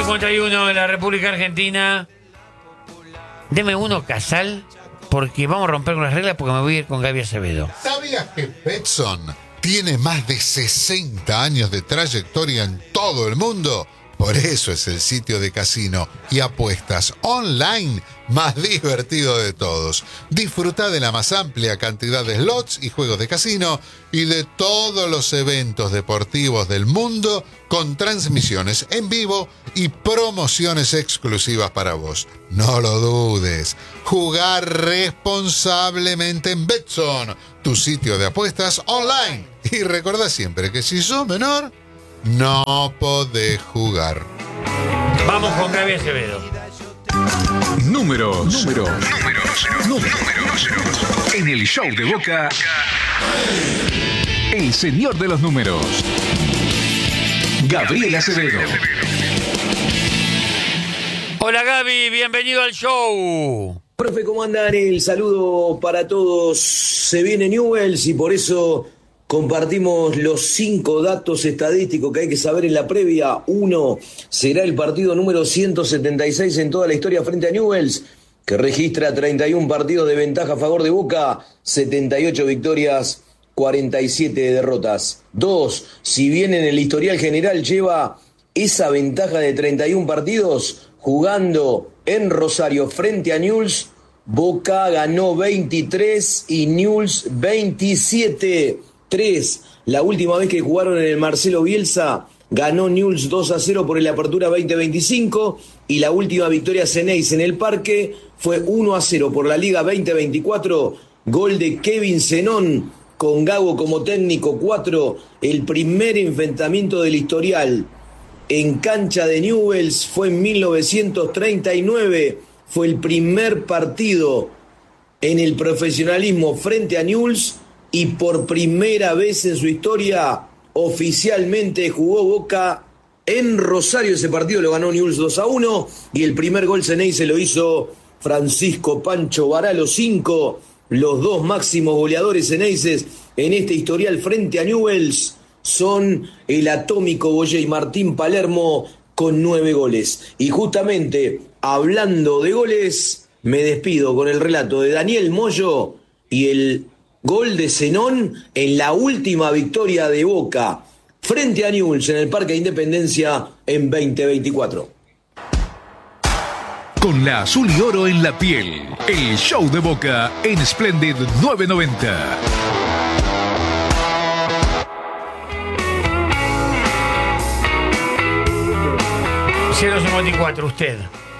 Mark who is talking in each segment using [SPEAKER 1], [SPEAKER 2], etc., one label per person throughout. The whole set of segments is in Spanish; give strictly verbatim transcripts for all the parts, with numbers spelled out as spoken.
[SPEAKER 1] cincuenta y uno de la República Argentina. Deme uno, Casal, porque vamos a romper con las reglas porque me voy a ir con Gaby Acevedo.
[SPEAKER 2] ¿Sabías que Betson tiene más de sesenta años de trayectoria en todo el mundo? Por eso es el sitio de casino y apuestas online más divertido de todos. Disfruta de la más amplia cantidad de slots y juegos de casino y de todos los eventos deportivos del mundo con transmisiones en vivo y promociones exclusivas para vos. No lo dudes. Jugar responsablemente en Betson, tu sitio de apuestas online. Y recordá siempre que si sos menor, no podés jugar.
[SPEAKER 1] Vamos con Gaby Acevedo.
[SPEAKER 3] Números, números, números, números. En el show de Boca, el señor de los números, Gabriel Acevedo.
[SPEAKER 1] Hola Gaby, bienvenido al show.
[SPEAKER 4] Profe, ¿cómo andan? El saludo para todos. Se viene Newell's y por eso compartimos los cinco datos estadísticos que hay que saber en la previa. Uno, será el partido número ciento setenta y seis en toda la historia frente a Newell's, que registra treinta y uno partidos de ventaja a favor de Boca, setenta y ocho victorias, cuarenta y siete derrotas. Dos, si bien en el historial general lleva esa ventaja de treinta y uno partidos, jugando en Rosario frente a Newell's, Boca ganó veintitrés y Newell's veintisiete. Tres, la última vez que jugaron en el Marcelo Bielsa, ganó Newell's dos a cero por el Apertura veinte veinticinco y la última victoria Ceneice en el Parque fue uno a cero por la Liga veinte veinticuatro, gol de Kevin Zenón con Gago como técnico. Cuatro, el primer enfrentamiento del historial en cancha de Newell's fue en mil novecientos treinta y nueve, fue el primer partido en el profesionalismo frente a Newell's. Y por primera vez en su historia, oficialmente jugó Boca en Rosario. Ese partido lo ganó Newell's dos a uno. Y el primer gol Ceneice lo hizo Francisco Pancho Varalo. Cinco, los dos máximos goleadores Ceneices en este historial frente a Newell's son el atómico Boyé y Martín Palermo con nueve goles. Y justamente, hablando de goles, me despido con el relato de Daniel Moyo y el gol de Zenón en la última victoria de Boca frente a Newell's en el Parque de Independencia en veinte veinticuatro.
[SPEAKER 3] Con la azul y oro en la piel, el show de Boca en Splendid novecientos noventa.
[SPEAKER 1] cero cincuenta y cuatro, usted.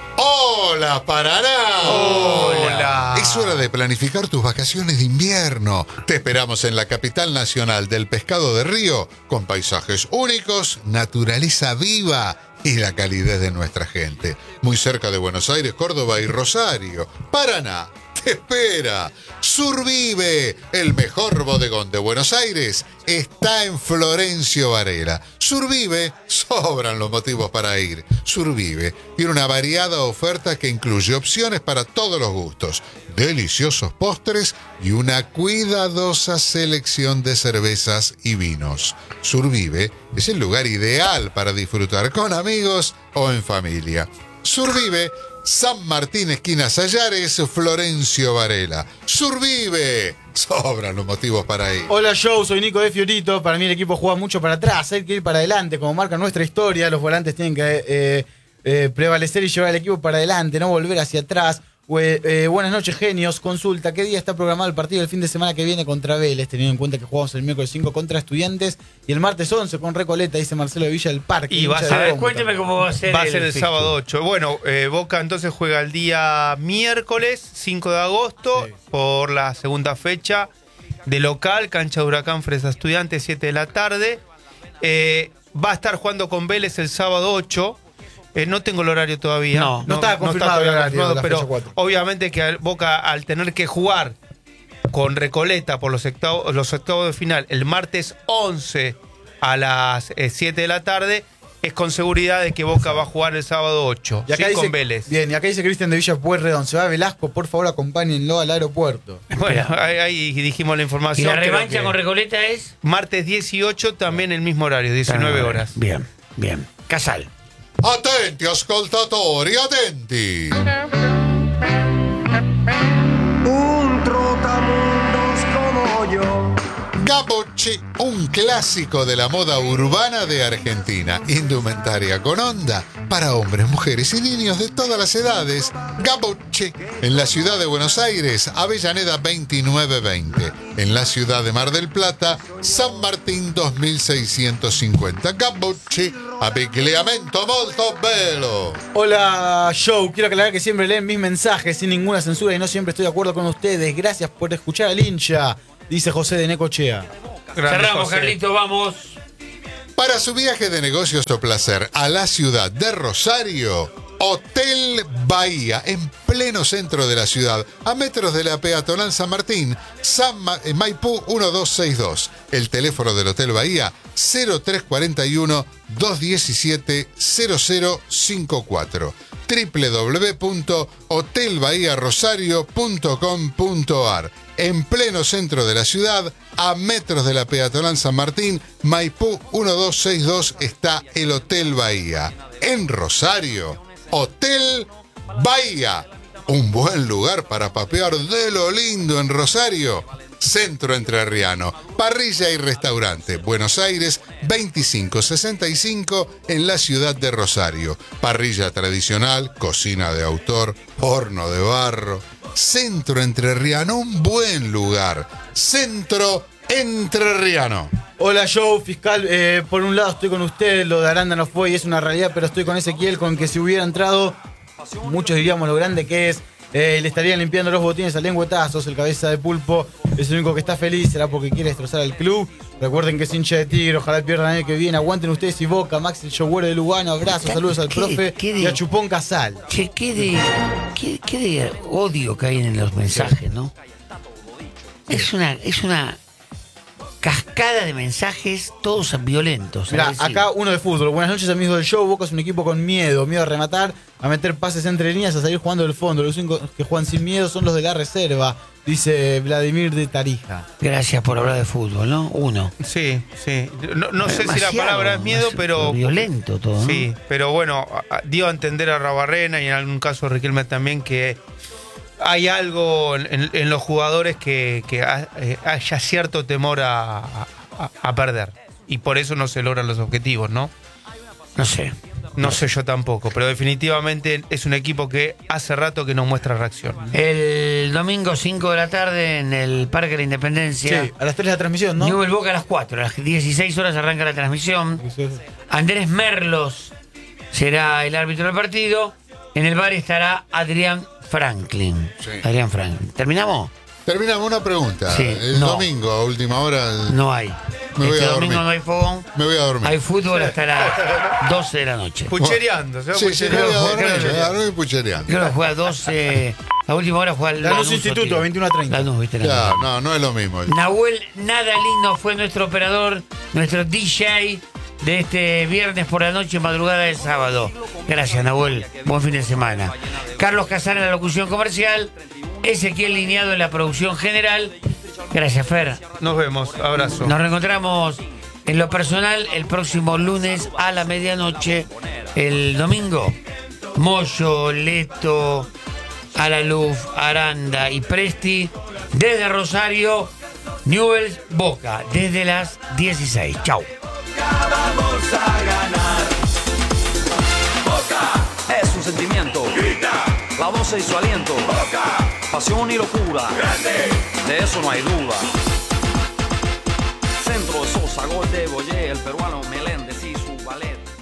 [SPEAKER 2] ¡Hola, Paraná!
[SPEAKER 1] Hola.
[SPEAKER 2] Es hora de planificar tus vacaciones de invierno. Te esperamos en la capital nacional del pescado de río, con paisajes únicos, naturaleza viva y la calidez de nuestra gente. Muy cerca de Buenos Aires, Córdoba y Rosario. Paraná te espera. Survive, el mejor bodegón de Buenos Aires, está en Florencio Varela. Survive, sobran los motivos para ir. Survive tiene una variada oferta que incluye opciones para todos los gustos, deliciosos postres y una cuidadosa selección de cervezas y vinos. Survive es el lugar ideal para disfrutar con amigos o en familia. Survive, San Martín, esquina Sayares, Florencio Varela. ¡Survive! Sobran los motivos para ir.
[SPEAKER 5] Hola, show, soy Nico de Fiorito. Para mí el equipo juega mucho para atrás, hay que ir para adelante, como marca nuestra historia. Los volantes tienen que eh, eh, prevalecer y llevar al equipo para adelante, no volver hacia atrás. Eh, eh, buenas noches, genios. Consulta, ¿qué día está programado el partido del fin de semana que viene contra Vélez? Teniendo en cuenta que jugamos el miércoles cinco contra Estudiantes y el martes once con Recoleta, dice Marcelo de Villa del Parque.
[SPEAKER 6] Y va a
[SPEAKER 1] A ver, cuénteme cómo va a ser.
[SPEAKER 6] Va a
[SPEAKER 1] el
[SPEAKER 6] ser el
[SPEAKER 1] fixture.
[SPEAKER 6] sábado ocho. Bueno, eh, Boca entonces juega el día miércoles cinco de agosto
[SPEAKER 5] Sí.
[SPEAKER 6] por la segunda fecha de local, cancha de Huracán Fresa Estudiantes, siete de la tarde. Eh, va a estar jugando con Vélez el sábado ocho. Eh, no tengo el horario todavía.
[SPEAKER 1] No,
[SPEAKER 5] no estaba confirmado el horario de la
[SPEAKER 6] pero
[SPEAKER 5] fecha cuatro.
[SPEAKER 6] obviamente que al- Boca, al tener que jugar con Recoleta por los octavos, los octavos de final el martes once a las eh, siete de la tarde, es con seguridad de que Boca va a jugar el sábado ocho,
[SPEAKER 5] Y acá
[SPEAKER 6] sí,
[SPEAKER 5] dice,
[SPEAKER 6] con Vélez.
[SPEAKER 5] Bien, y acá dice Cristian de Villa Pueyrredón, se va a Velasco, por favor acompáñenlo al aeropuerto.
[SPEAKER 6] Bueno, ahí, ahí dijimos la
[SPEAKER 1] ¿Y
[SPEAKER 6] información.
[SPEAKER 1] la
[SPEAKER 6] creo
[SPEAKER 1] revancha
[SPEAKER 6] que
[SPEAKER 1] con Recoleta es?
[SPEAKER 6] martes dieciiocho, también el mismo horario, diecinueve horas.
[SPEAKER 1] Bien, bien. Casal.
[SPEAKER 2] Attenti ascoltatori, attenti.
[SPEAKER 7] Un trotamundos como yo.
[SPEAKER 2] Gabocci, un clásico de la moda urbana de Argentina. Indumentaria con onda para hombres, mujeres y niños de todas las edades. Gabocci, en la ciudad de Buenos Aires, Avellaneda veintinueve veinte. En la ciudad de Mar del Plata, San Martín dos mil seiscientos cincuenta. Gabocci, abbigliamento molto bello.
[SPEAKER 5] Hola, Joe. Quiero aclarar que siempre leen mis mensajes sin ninguna censura y no siempre estoy de acuerdo con ustedes. Gracias por escuchar al hincha, dice José de Necochea.
[SPEAKER 6] Grande
[SPEAKER 1] Cerramos,
[SPEAKER 6] José.
[SPEAKER 1] Carlito, vamos.
[SPEAKER 2] Para su viaje de negocios o placer a la ciudad de Rosario, Hotel Bahía, en pleno centro de la ciudad, a metros de la peatonal San Martín, San Ma- eh, Maipú mil doscientos sesenta y dos. El teléfono del Hotel Bahía, cero tres cuatro uno, dos uno siete, cero cero cinco cuatro. doble u doble u doble u punto hotel bahía rosario punto com punto a r. En pleno centro de la ciudad, a metros de la peatonal San Martín, Maipú mil doscientos sesenta y dos, está el Hotel Bahía. En Rosario, Hotel Bahía. Un buen lugar para papear de lo lindo en Rosario. Centro Entrerriano, parrilla y restaurante, Buenos Aires veinticinco sesenta y cinco, en la ciudad de Rosario. Parrilla tradicional, cocina de autor, horno de barro. Centro Entrerriano, un buen lugar. Centro Entrerriano.
[SPEAKER 5] Hola, Joe, fiscal. Eh, por un lado estoy con usted, lo de Aranda no fue y es una realidad, pero estoy con Ezequiel, con que si hubiera entrado, muchos diríamos lo grande que es. Eh, le estarían limpiando los botines a lengüetazos. El cabeza de pulpo es el único que está feliz, será porque quiere destrozar al club. Recuerden que es hincha de Tigre, ojalá pierdan el año que viene. Aguanten ustedes y Boca. Max el Showero de Lugano, abrazos, saludos al
[SPEAKER 1] ¿Qué-
[SPEAKER 5] profe
[SPEAKER 1] qué de-
[SPEAKER 5] y a Chupón Casal.
[SPEAKER 1] Che, qué de, qué, qué de odio que hay en los mensajes, ¿no? Es una, es una cascada de mensajes, todos violentos.
[SPEAKER 5] Mirá,
[SPEAKER 1] agresivos.
[SPEAKER 5] acá uno de fútbol. Buenas noches, amigos del show. Boca es un equipo con miedo, miedo a rematar, a meter pases entre líneas, a salir jugando del fondo. Los únicos que juegan sin miedo son los de la reserva, dice Vladimir de Tarija.
[SPEAKER 1] Gracias por hablar de fútbol, ¿no? Uno.
[SPEAKER 6] Sí, sí. No, no sé si la
[SPEAKER 1] Demasiado,
[SPEAKER 6] palabra es miedo,
[SPEAKER 1] demasiado
[SPEAKER 6] pero.
[SPEAKER 1] violento todo, ¿no?
[SPEAKER 6] Sí, pero bueno, a- dio a entender a Rabarrena y en algún caso a Riquelme también que hay algo en, en- en los jugadores que, que ha- eh, haya cierto temor a, a- a perder. Y por eso no se logran los objetivos, ¿no?
[SPEAKER 1] No sé.
[SPEAKER 6] No sé yo tampoco, pero definitivamente es un equipo que hace rato que no muestra reacción.
[SPEAKER 1] El domingo cinco de la tarde en el Parque de la Independencia.
[SPEAKER 5] Sí, a las tres de la transmisión, ¿no?
[SPEAKER 1] Newell's Boca a las cuatro. A las dieciséis horas arranca la transmisión. Andrés Merlos será el árbitro del partido. En el bar estará Adrián Franklin.
[SPEAKER 2] Sí.
[SPEAKER 1] Adrián Franklin. ¿Terminamos?
[SPEAKER 2] Terminamos una pregunta.
[SPEAKER 1] Sí,
[SPEAKER 2] el
[SPEAKER 1] no.
[SPEAKER 2] domingo, a última hora, el-
[SPEAKER 1] No hay.
[SPEAKER 2] Me voy
[SPEAKER 1] este
[SPEAKER 2] a
[SPEAKER 1] domingo
[SPEAKER 2] dormir.
[SPEAKER 1] no hay fogón.
[SPEAKER 2] me voy a dormir.
[SPEAKER 1] Hay fútbol hasta las doce de la noche.
[SPEAKER 6] Puchereando, se va
[SPEAKER 2] Sí, sí, me voy a
[SPEAKER 6] puchereando.
[SPEAKER 2] dormir,
[SPEAKER 1] creo que-
[SPEAKER 2] me voy a dormir puchereando.
[SPEAKER 1] Creo que juega doce. A última hora juega el
[SPEAKER 5] Lanús Instituto,
[SPEAKER 1] tío.
[SPEAKER 5] veintiuno a treinta.
[SPEAKER 1] Lanús, viste,
[SPEAKER 2] Ya,
[SPEAKER 1] Lanús.
[SPEAKER 2] no, no es lo mismo.
[SPEAKER 1] Nahuel Nadalino fue nuestro operador, nuestro D J de este viernes por la noche, madrugada del sábado. Gracias, Nahuel. Buen fin de semana. Carlos Casar en la locución comercial. Ezequiel Lineado en la producción general. Gracias, Fer.
[SPEAKER 6] Nos vemos, abrazo.
[SPEAKER 1] Nos reencontramos en lo personal el próximo lunes a la medianoche. El domingo, Moyo, Leto, Alaluf, Aranda y Presti. Desde Rosario, Newell's Boca, desde las dieciséis. Chau.
[SPEAKER 8] Vamos a ganar. Boca es un sentimiento. Grita. La voz y su aliento. Boca. Pasión y locura. Grande. De eso no hay duda. Centro de Sosa, gol de Boyé, el peruano Meléndez y su ballet.